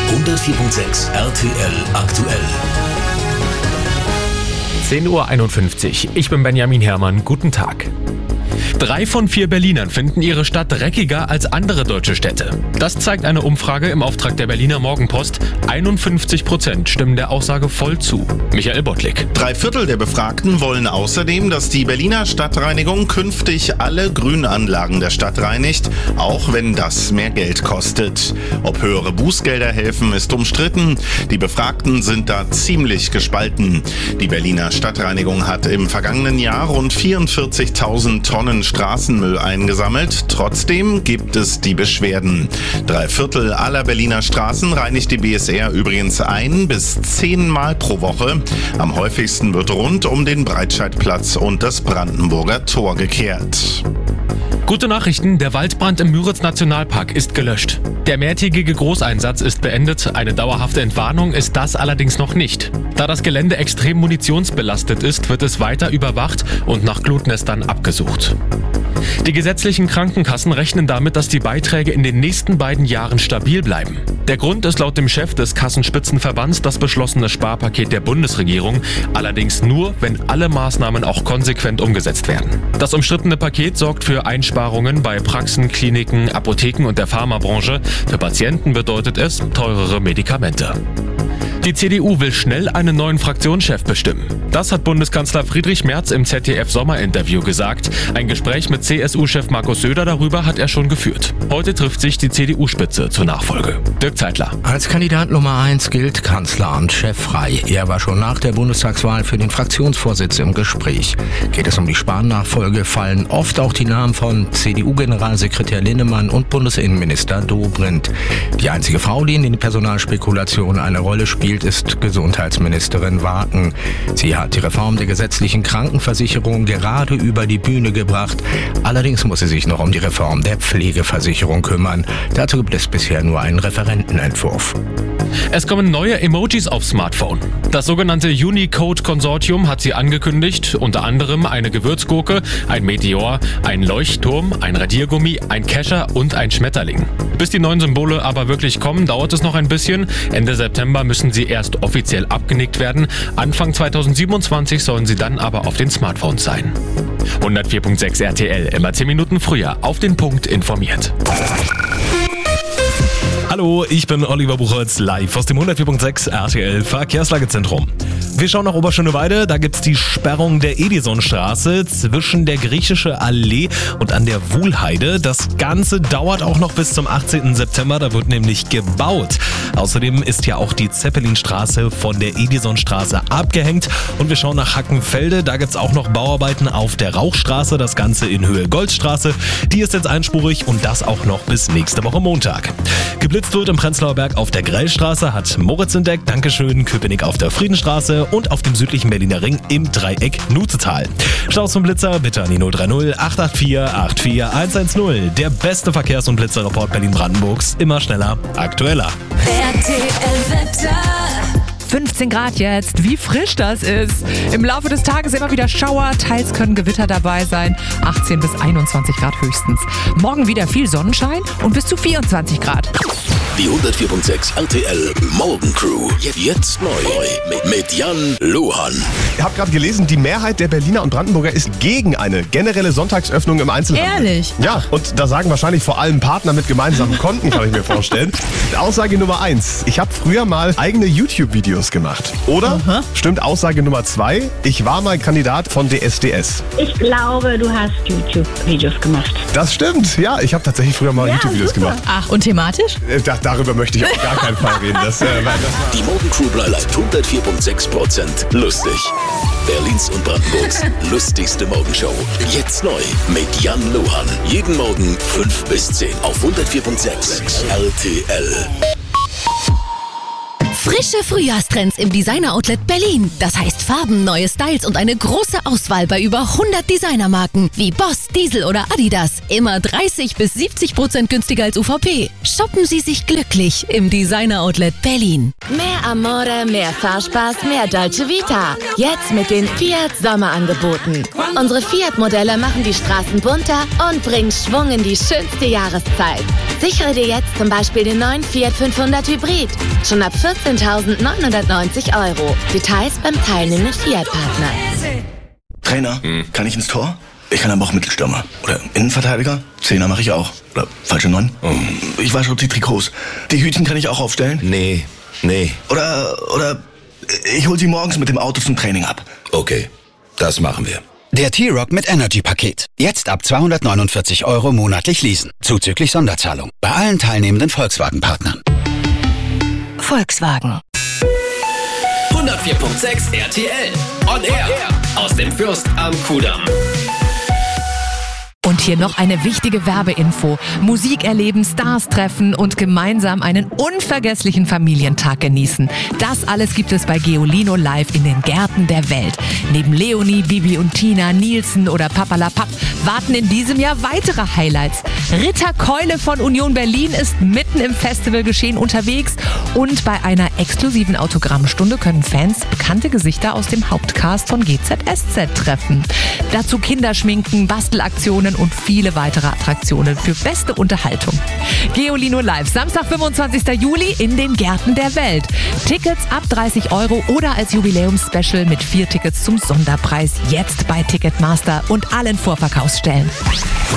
104.6 RTL aktuell. 10:51 Uhr. Ich bin Benjamin Herrmann. Guten Tag. 3 von 4 Berlinern finden ihre Stadt dreckiger als andere deutsche Städte. Das zeigt eine Umfrage im Auftrag der Berliner Morgenpost. 51% stimmen der Aussage voll zu. Michael Bottlik. 3/4 der Befragten wollen außerdem, dass die Berliner Stadtreinigung künftig alle Grünanlagen der Stadt reinigt, auch wenn das mehr Geld kostet. Ob höhere Bußgelder helfen, ist umstritten. Die Befragten sind da ziemlich gespalten. Die Berliner Stadtreinigung hat im vergangenen Jahr rund 44.000 Tonnen Straßenmüll eingesammelt. Trotzdem gibt es die Beschwerden. 3/4 aller Berliner Straßen reinigt die BSR übrigens 1 bis 10 Mal pro Woche. Am häufigsten wird rund um den Breitscheidplatz und das Brandenburger Tor gekehrt. Gute Nachrichten, der Waldbrand im Müritz-Nationalpark ist gelöscht. Der mehrtägige Großeinsatz ist beendet, eine dauerhafte Entwarnung ist das allerdings noch nicht. Da das Gelände extrem munitionsbelastet ist, wird es weiter überwacht und nach Glutnestern abgesucht. Die gesetzlichen Krankenkassen rechnen damit, dass die Beiträge in den nächsten beiden Jahren stabil bleiben. Der Grund ist laut dem Chef des Kassenspitzenverbands das beschlossene Sparpaket der Bundesregierung, allerdings nur, wenn alle Maßnahmen auch konsequent umgesetzt werden. Das umstrittene Paket sorgt für Einsparungen bei Praxen, Kliniken, Apotheken und der Pharmabranche. Für Patienten bedeutet es teurere Medikamente. Die CDU will schnell einen neuen Fraktionschef bestimmen. Das hat Bundeskanzler Friedrich Merz im ZDF-Sommerinterview gesagt. Ein Gespräch mit CSU-Chef Markus Söder darüber hat er schon geführt. Heute trifft sich die CDU-Spitze zur Nachfolge. Dirk Zeitler. Als Kandidat Nummer 1 gilt Kanzleramt-Chef frei. Er war schon nach der Bundestagswahl für den Fraktionsvorsitz im Gespräch. Geht es um die Spahn-Nachfolge, fallen oft auch die Namen von CDU-Generalsekretär Linnemann und Bundesinnenminister Dobrindt. Die einzige Frau, die in den Personalspekulationen eine Rolle spielt, ist Gesundheitsministerin Waken. Sie hat die Reform der gesetzlichen Krankenversicherung gerade über die Bühne gebracht. Allerdings muss sie sich noch um die Reform der Pflegeversicherung kümmern. Dazu gibt es bisher nur einen Referentenentwurf. Es kommen neue Emojis aufs Smartphone. Das sogenannte Unicode-Konsortium hat sie angekündigt, unter anderem eine Gewürzgurke, ein Meteor, ein Leuchtturm, ein Radiergummi, ein Kescher und ein Schmetterling. Bis die neuen Symbole aber wirklich kommen, dauert es noch ein bisschen. Ende September müssen sie erst offiziell abgenickt werden. Anfang 2027 sollen sie dann aber auf den Smartphones sein. 104.6 RTL, immer 10 Minuten früher, auf den Punkt informiert. Hallo, ich bin Oliver Buchholz, live aus dem 104.6 RTL Verkehrslagezentrum. Wir schauen nach Oberschöneweide, da gibt's die Sperrung der Edisonstraße zwischen der Griechische Allee und an der Wuhlheide. Das Ganze dauert auch noch bis zum 18. September, da wird nämlich gebaut. Außerdem ist ja auch die Zeppelinstraße von der Edisonstraße abgehängt. Und wir schauen nach Hackenfelde, da gibt's auch noch Bauarbeiten auf der Rauchstraße, das Ganze in Höhe Goldstraße. Die ist jetzt einspurig und das auch noch bis nächste Woche Montag. Geblitzt wird im Prenzlauer Berg auf der Grellstraße, hat Moritz entdeckt, Dankeschön, Köpenick auf der Friedenstraße und auf dem südlichen Berliner Ring im Dreieck Nuzetal. Staus zum Blitzer bitte an die 030 884 84110. Der beste Verkehrs- und Blitzerreport Berlin-Brandenburgs, immer schneller, aktueller. RTL Wetter. 15 Grad jetzt, wie frisch das ist. Im Laufe des Tages immer wieder Schauer, teils können Gewitter dabei sein. 18 bis 21 Grad höchstens. Morgen wieder viel Sonnenschein und bis zu 24 Grad. Die 104.6 RTL Morgencrew. Jetzt neu mit Jan Lohan. Ich habe gerade gelesen, die Mehrheit der Berliner und Brandenburger ist gegen eine generelle Sonntagsöffnung im Einzelhandel. Ehrlich? Ja, und da sagen wahrscheinlich vor allem Partner mit gemeinsamen Konten, kann ich mir vorstellen. Aussage Nummer 1. Ich habe früher mal eigene YouTube-Videos gemacht. Oder, stimmt Aussage Nummer 2, ich war mal Kandidat von DSDS. Ich glaube, du hast YouTube-Videos gemacht. Das stimmt, ja, ich habe tatsächlich früher mal YouTube-Videos gemacht. Ach, und thematisch? Darüber möchte ich auf gar keinen Fall reden. Die Morgencrew bleibt 104.6% lustig. Berlins und Brandenburgs lustigste Morgenshow. Jetzt neu mit Jan Lohan. Jeden Morgen 5 bis 10 auf 104.6 RTL. Frische Frühjahrstrends im Designer-Outlet Berlin. Das heißt Farben, neue Styles und eine große Auswahl bei über 100 Designermarken wie Boss, Diesel oder Adidas. Immer 30 bis 70% günstiger als UVP. Shoppen Sie sich glücklich im Designer-Outlet Berlin. Mehr Amore, mehr Fahrspaß, mehr Dolce Vita. Jetzt mit den Fiat Sommerangeboten. Unsere Fiat-Modelle machen die Straßen bunter und bringen Schwung in die schönste Jahreszeit. Sichere dir jetzt zum Beispiel den neuen Fiat 500 Hybrid. Schon ab 14.990 €. Details beim teilnehmenden Fiat-Partner. Trainer, kann ich ins Tor? Ich kann aber auch Mittelstürmer. Oder Innenverteidiger? Zehner mache ich auch. Oder falsche 9? Ich wasche die Trikots. Die Hütchen kann ich auch aufstellen? Nee. Oder ich hol sie morgens mit dem Auto zum Training ab. Okay, das machen wir. Der T-Rock mit Energy-Paket. Jetzt ab 249 € monatlich leasen. Zuzüglich Sonderzahlung. Bei allen teilnehmenden Volkswagen-Partnern. Volkswagen. 104.6 RTL. On Air. Aus dem Fürst am Kudamm. Und hier noch eine wichtige Werbeinfo. Musik erleben, Stars treffen und gemeinsam einen unvergesslichen Familientag genießen. Das alles gibt es bei Geolino live in den Gärten der Welt. Neben Leonie, Bibi und Tina, Nielsen oder Papalapap warten in diesem Jahr weitere Highlights. Ritter Keule von Union Berlin ist mitten im Festivalgeschehen unterwegs und bei einer exklusiven Autogrammstunde können Fans bekannte Gesichter aus dem Hauptcast von GZSZ treffen. Dazu Kinderschminken, Bastelaktionen und viele weitere Attraktionen für beste Unterhaltung. Geolino Live, Samstag, 25. Juli in den Gärten der Welt. Tickets ab 30 € oder als Jubiläumsspecial mit 4 Tickets zum Sonderpreis. Jetzt bei Ticketmaster und allen Vorverkaufsstellen.